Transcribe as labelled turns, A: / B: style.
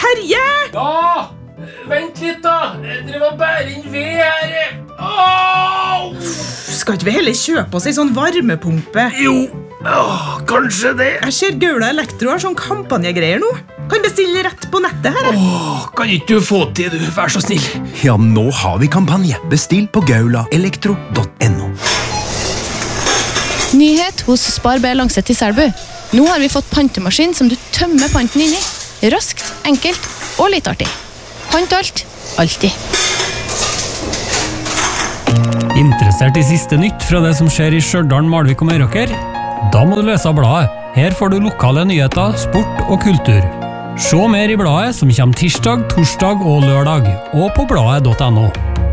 A: Terje!
B: Ja, vent litt da. Jeg driver og bærer inn ved her. Åh!
A: Skal ikke vi heller kjøpe oss en sånn varmepumpe?
B: Jo, kanskje det.
A: Jeg ser Gaula Elektro har sånn kampanjegreier nå. Kan bestille rett på nettet her.
B: Kan ikke du få til, du? Vær så snill.
C: Ja, nå har vi kampanje. Bestill på gaulaelektro.no.
D: Nyhet hos Spar-B Langset i Selbu. Nå har vi fått pantemaskin som du tømmer panten inn i. Raskt, enkelt og litt artig. Pant alt, alltid.
E: Interessert i siste nytt fra det som skjer i Stjørdal, Malvik og Meråker? Da må du lese bladet. Her får du lokale nyheter, sport og kultur. Se mer i bladet som kommer tirsdag, torsdag og lørdag, og på bladet.no.